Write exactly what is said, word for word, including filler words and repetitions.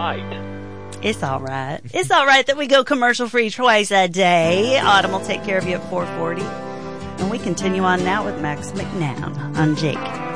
right. It's all right. It's all right that we go commercial free twice a day. Autumn will take care of you at four forty. And we continue on now with Max McNown on Jake